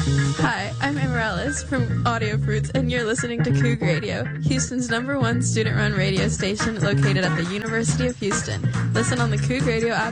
Hi, I'm Amarellis from Audio Fruits, and you're listening to Coug Radio, Houston's #1 student-run radio station located at the University of Houston. Listen on the Coug Radio app